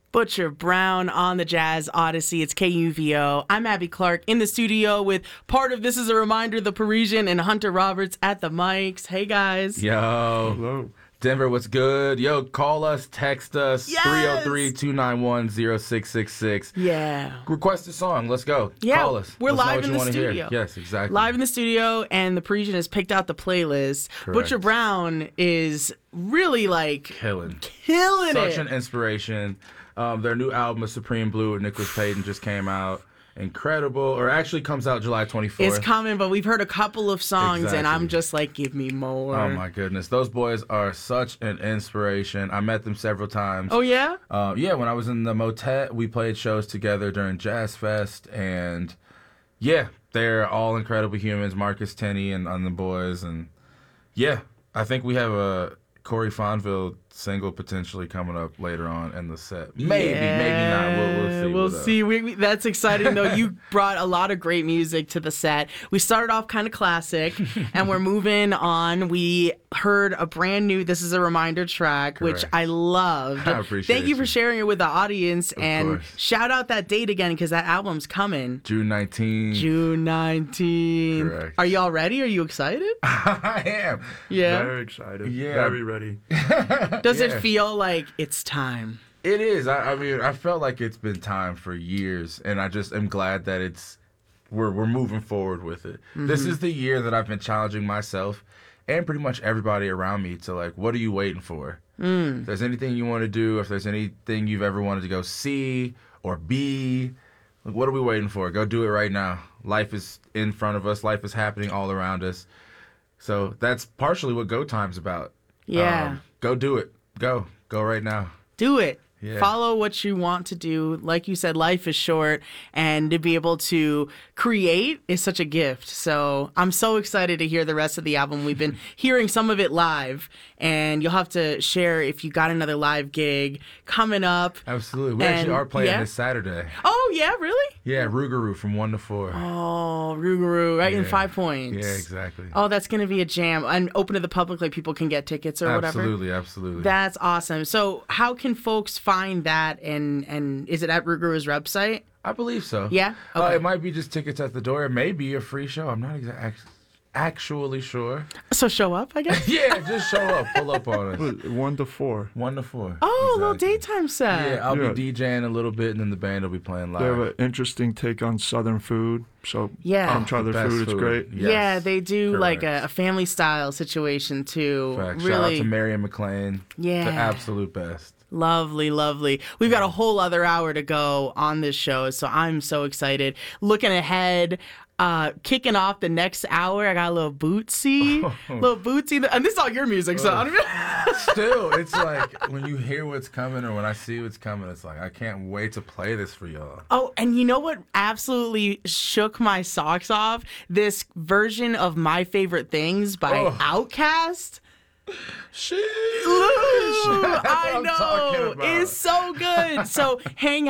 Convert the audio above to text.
Butcher Brown on the Jazz Odyssey. It's KUVO. I'm Abby Clark in the studio with part of This Is a Reminder, The Parisian, and Hunter Roberts at the mics. Hey, guys. Yo. Hello. Denver, what's good? Yo, call us, text us, Yes! 303-291-0666. Yeah. Request a song. Let's go. Yeah, Call us. we're Let's know live what in you the wanna hear. studio. Yes, exactly. Live in the studio, and the Parisian has picked out the playlist. Correct. Butcher Brown is really Killing killing Such it. an inspiration. Their new album, Supreme Blue with Nicholas Payton, just came out. Incredible. Or actually comes out July 24th. It's coming, but we've heard a couple of songs, and Exactly. I'm just like, give me more. Oh, my goodness. Those boys are such an inspiration. I met them several times. Oh, yeah? Yeah, when I was in the Motet, we played shows together during Jazz Fest, and yeah, they're all incredible humans. Marcus Tenney and the boys, and yeah, I think we have a Corey Fonville single potentially coming up later on in the set. Maybe not. We'll see. We'll What up. see. That's exciting, though. You brought a lot of great music to the set. We started off kind of classic, and we're moving on. We heard a brand new This Is a Reminder track, which Correct. I loved. I appreciate Thank you for you. sharing it with the audience, and course. shout out that date again, because that album's coming. June 19th. June 19th. Correct. Are y'all ready? Are you excited? I am. Yeah. Very excited. Yeah. Very ready. Does Yeah. it feel like it's time? It is. I mean, I felt like it's been time for years, and I just am glad that we're moving forward with it. Mm-hmm. This is the year that I've been challenging myself and pretty much everybody around me to, like, what are you waiting for? If there's anything you want to do, if there's anything you've ever wanted to go see or be, like, what are we waiting for? Go do it right now. Life is in front of us. Life is happening all around us. So that's partially what Go Time's about. Yeah. Go do it. Go right now. Do it. Yeah. Follow what you want to do. Like you said, life is short, and to be able to create is such a gift. So I'm so excited to hear the rest of the album. We've been hearing some of it live, and you'll have to share if you got another live gig coming up. Absolutely. We And- actually are playing yeah. this Saturday. Oh, yeah, really? Yeah, Rougarou from 1 to 4. Oh, Rougarou, right in Yeah. 5 Points. Yeah, exactly. Oh, that's going to be a jam. And open to the public, like people can get tickets or whatever. Absolutely. That's awesome. So how can folks find that, and is it at Rougarou's website? I believe so. Yeah? Okay. It might be just tickets at the door. It may be a free show. I'm not actually sure. So show up, I guess? Yeah, just show up. Pull up on us. 1 to 4. 1 to 4. Oh, a little Exactly. daytime set. Yeah, I'll Yeah. be DJing a little bit, and then the band will be playing They have live. an interesting take on Southern food. So Yeah. try The their best food. It's great. Yes. Yeah, they do like Correct. a family style situation too. Fact. Shout out Really to Marion McLean. Yeah. The absolute best. lovely, lovely. We've got a whole other hour to go on this show, so I'm so excited. Looking ahead, kicking off the next hour, I got a little Bootsy, and this is all your music, so I don't know. Still, it's like when you hear what's coming or when I see what's coming, it's like I can't wait to play this for y'all. Oh, and you know what absolutely shook my socks off? This version of My Favorite Things by Outkast. Sheesh. Ooh, That's what I I'm talking know. about. It's so good. So hang